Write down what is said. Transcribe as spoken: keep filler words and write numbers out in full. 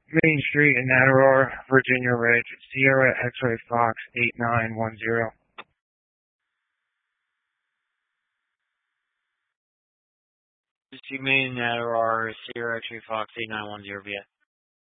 Main Street in Aurora, Virginia Ridge, Sierra X-Ray Fox eight nine one zero. Main in Aurora, Sierra X-Ray Fox eight nine one zero, V S.